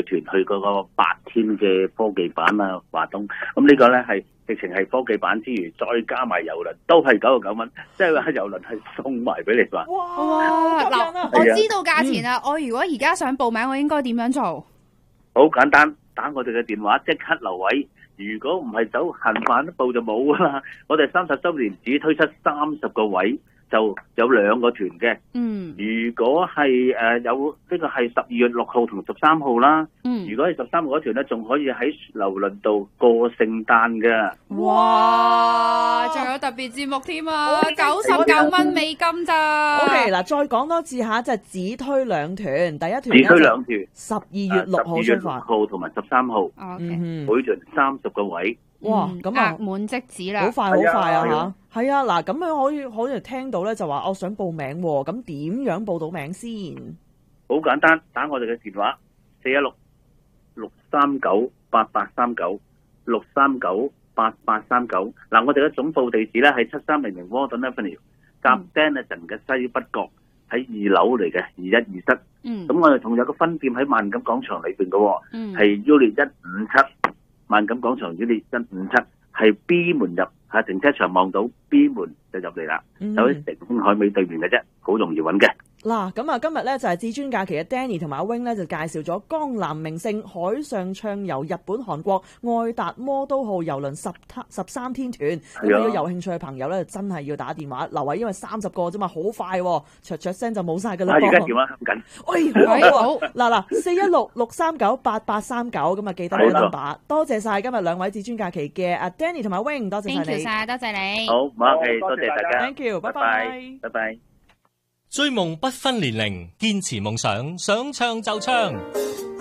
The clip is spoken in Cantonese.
嘅團去嗰個8天嘅科技版啊，華東。咁呢個咧係直情係科技版之餘，再加埋郵輪，都係99蚊，即係話郵輪係送埋俾你話。 哇！嗱，我知道價錢啦。我如果而家想報名，我應該點樣做？ 好簡單，打我哋嘅電話即刻留位。如果唔係走行快一步就冇噶啦。我哋30週年只推出30個位，就有2個團嘅。如果係有呢個係12月6號同13號啦。如果係13號嗰團咧，仲可以喺郵輪度過聖誕嘅。 哇！仲有特別節目添啊！99蚊美金咋 ？OK， 嗱，再講多次下，就係只推2團，第一團只推2團 ，12月6號出發，12月 6號同埋13號。每團30個位。 哇，咁啊， 滿即止啦， 好快好快啊嚇！係啊，嗱，咁樣可以聽到咧，就話我想報名喎，咁點樣報到名先？ 好簡單，打我哋嘅電話416-639-8839，639-8839。嗱，我哋嘅總部地址咧係7300 Warden Avenue， 夾 Denison 嘅西北角，喺2樓嚟嘅21室。咁我哋仲有個分店喺萬錦廣場裏邊嘅，係 Unit 157。萬錦廣場Unit 157係 B 門入，喺停車場望到 B 門就入嚟啦，就喺城興海味對面嘅啫，好容易揾嘅。 嗱，咁啊，今日咧就係至尊假期嘅 Danny 同埋阿 Wing 咧就介紹咗江南名勝海上暢遊日本韓國愛達魔都號郵輪13天團。咁如果有興趣嘅朋友咧，真係要打電話留位，因為30個啫嘛，好快，唰聲就冇晒噶啦。 而家電話響緊。 喂，好嗱416-639-8839，咁啊記得呢個 number。多謝晒今日2位至尊假期嘅阿 Danny 同埋 Wing， 多謝晒你。 Thank you 晒，多謝你。 好，唔客氣，多謝大家。 Thank you， 拜拜， 拜拜。 追夢不分年齡，堅持夢想，想唱就唱。